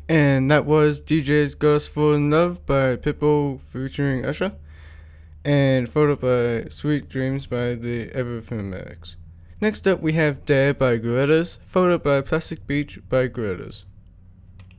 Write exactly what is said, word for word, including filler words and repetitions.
And that was D J's Girls Fall in Love by Pitbull featuring Usher. And followed by Sweet Dreams by the Everphonetics. Next up we have Dare by Gorillaz, followed by Plastic Beach by Gorillaz.